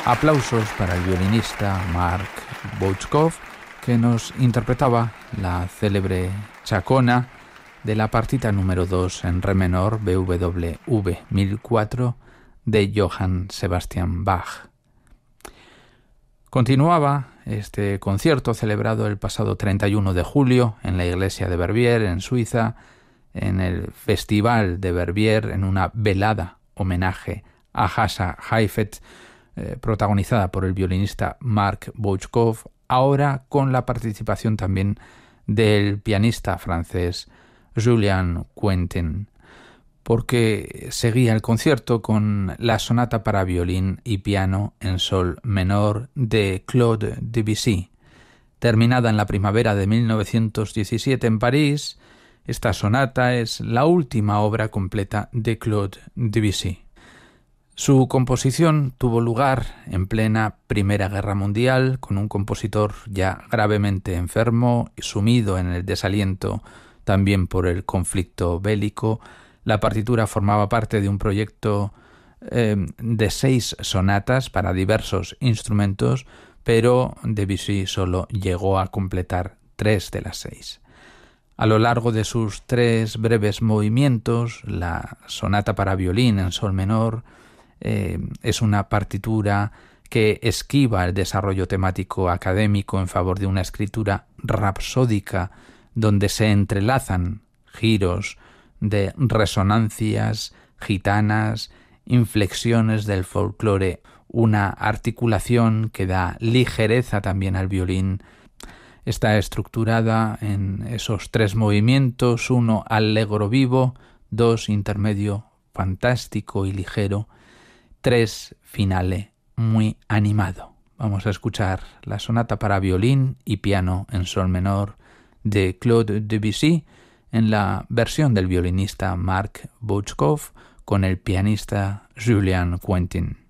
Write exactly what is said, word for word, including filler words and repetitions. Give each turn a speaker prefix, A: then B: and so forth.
A: Aplausos para el violinista Mark Bouchkov, que nos interpretaba la célebre chacona de la partita número dos en re menor B W V mil cuatro de Johann Sebastian Bach. Continuaba este concierto celebrado el pasado treinta y uno de julio en la iglesia de Verbier, en Suiza, en el Festival de Verbier, en una velada homenaje a Hasa Heifetz, eh, protagonizada por el violinista Mark Bouchkov, ahora con la participación también del pianista francés Julien Quentin, porque seguía el concierto con la sonata para violín y piano en sol menor de Claude Debussy. Terminada en la primavera de mil novecientos diecisiete en París, esta sonata es la última obra completa de Claude Debussy. Su composición tuvo lugar en plena Primera Guerra Mundial, con un compositor ya gravemente enfermo y sumido en el desaliento también por el conflicto bélico. La partitura formaba parte de un proyecto eh, de seis sonatas para diversos instrumentos, pero Debussy solo llegó a completar tres de las seis. A lo largo de sus tres breves movimientos, la sonata para violín en sol menor eh, es una partitura que esquiva el desarrollo temático académico en favor de una escritura rapsódica donde se entrelazan giros de resonancias gitanas, inflexiones del folclore, una articulación que da ligereza también al violín. Está estructurada en esos tres movimientos: uno allegro vivo, dos intermedio fantástico y ligero, tres finale muy animado. Vamos a escuchar la sonata para violín y piano en sol menor de Claude Debussy en la versión del violinista Mark Bouchkov con el pianista Julien Quentin.